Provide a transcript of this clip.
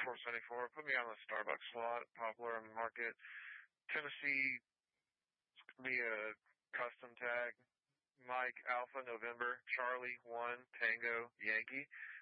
474. Put me on the Starbucks slot, Poplar Market. Tennessee, it's going to be a custom tag. Mike Alpha November, Charlie 1 Tango Yankee.